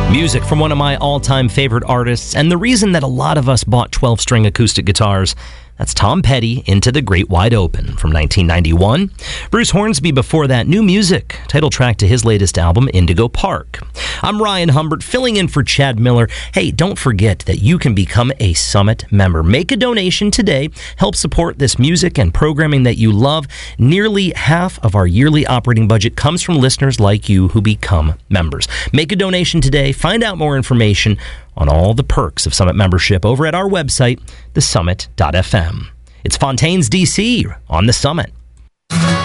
Music from one of my all-time favorite artists, and the reason that a lot of us bought 12-string acoustic guitars. That's Tom Petty, Into the Great Wide Open from 1991. Bruce Hornsby before that, New Music, title track to his latest album, Indigo Park. I'm Ryan Humbert, filling in for Chad Miller. Hey, don't forget that you can become a Summit member. Make a donation today. Help support this music and programming that you love. Nearly half of our yearly operating budget comes from listeners like you who become members. Make a donation today. Find out more information on all the perks of Summit membership over at our website, thesummit.fm. It's Fontaine's DC on the Summit.